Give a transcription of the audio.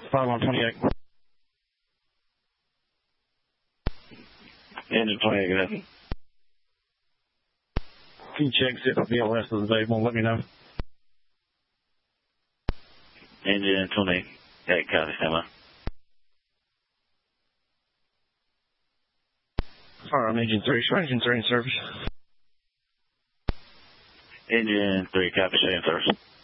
5128. Engine 28, good afternoon. Can you check, see if the BLS is available? Let me know. Engine 28, okay, copy, stand by. Firearm Engine 3, show Engine 3 in service. Engine 3, copy, stay in service.